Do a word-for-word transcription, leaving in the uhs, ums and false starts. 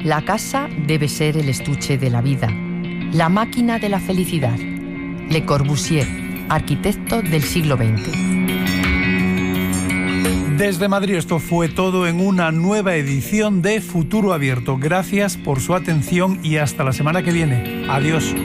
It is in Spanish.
La casa debe ser el estuche de la vida, la máquina de la felicidad. Le Corbusier, arquitecto del siglo veinte. Desde Madrid esto fue todo en una nueva edición de Futuro Abierto. Gracias por su atención y hasta la semana que viene. Adiós.